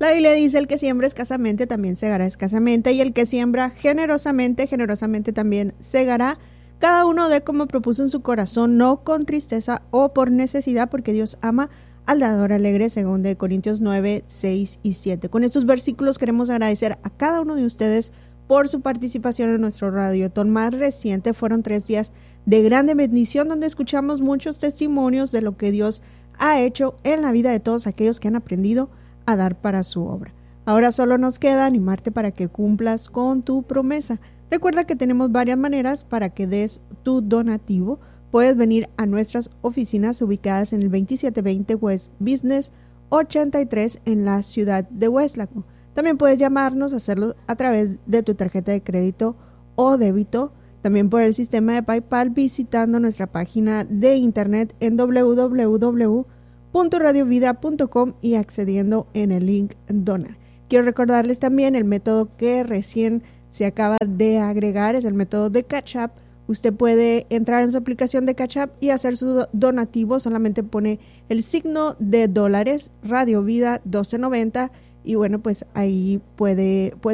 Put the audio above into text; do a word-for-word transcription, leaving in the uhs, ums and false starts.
La Biblia dice: el que siembra escasamente también segará escasamente, y el que siembra generosamente, generosamente también segará. Cada uno dé como propuso en su corazón, no con tristeza o por necesidad, porque Dios ama al dador alegre, según de Corintios nueve, seis y siete. Con estos versículos queremos agradecer a cada uno de ustedes por su participación en nuestro radiotón más reciente. Fueron tres días de grande bendición, donde escuchamos muchos testimonios de lo que Dios ha hecho en la vida de todos aquellos que han aprendido a dar para su obra. Ahora solo nos queda animarte para que cumplas con tu promesa. Recuerda que tenemos varias maneras para que des tu donativo. Puedes venir a nuestras oficinas ubicadas en el veintisiete veinte West Business ochenta y tres en la ciudad de Westlaco. También puedes llamarnos, hacerlo a través de tu tarjeta de crédito o débito, también por el sistema de PayPal, visitando nuestra página de internet en doble u doble u doble u punto radio vida punto com y accediendo en el link Donar. Quiero recordarles también el método que recién se acaba de agregar, es el método de Cash App. Usted puede entrar en su aplicación de Cash App y hacer su donativo. Solamente pone el signo de dólares, Radio Vida doce noventa, y bueno, pues ahí puede, puede